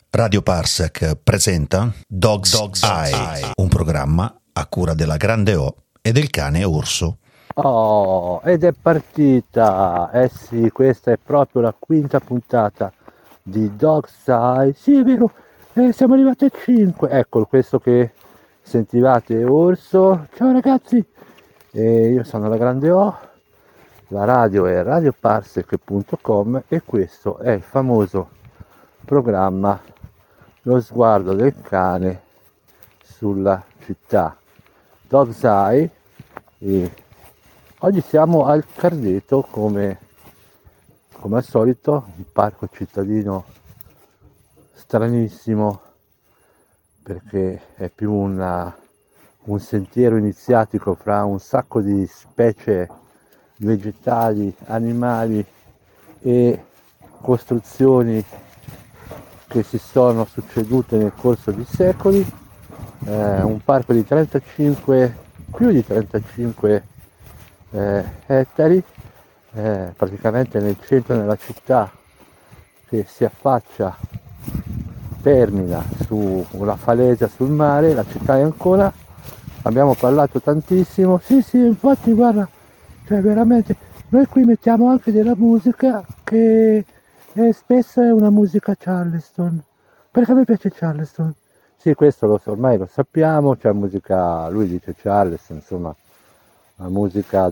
Radio Parsec presenta Dog's Eye, un programma a cura della Grande O e del cane Orso. Oh, ed è partita! Eh sì, questa è proprio la quinta puntata di Dog's Eye. Sì, è vero, siamo arrivati a 5. Ecco, questo che sentivate è Orso. Ciao ragazzi, io sono la Grande O, la radio è radioparsec.com e questo è il famoso programma Lo sguardo del cane sulla città. Dog's Eye. E oggi siamo al Cardeto come al solito, un parco cittadino stranissimo perché è più un sentiero iniziatico fra un sacco di specie vegetali, animali e costruzioni che si sono succedute nel corso di secoli. Un parco di più di 35 ettari, praticamente nel centro della città, che si affaccia, termina su una falesia sul mare. La città è Ancona, abbiamo parlato tantissimo. Sì, infatti guarda, cioè veramente noi qui mettiamo anche della musica che spesso è una musica Charleston, perché a me piace Charleston. Sì, questo ormai lo sappiamo, c'è musica, lui dice Charleston, insomma, la musica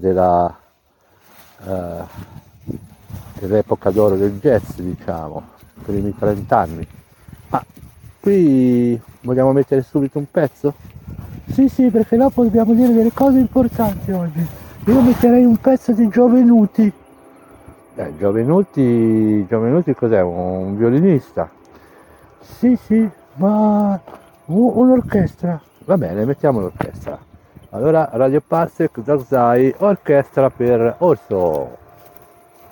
dell'epoca d'oro del jazz, diciamo, primi 30 anni. Ma qui vogliamo mettere subito un pezzo? Sì, perché dopo dobbiamo dire delle cose importanti oggi. Io metterei un pezzo di Giovenuti. Giovenuti cos'è? Un violinista? Sì, ma un'orchestra. Va bene, mettiamo l'orchestra. Allora, Radio Parsec, Dog's Eye, orchestra per Orso.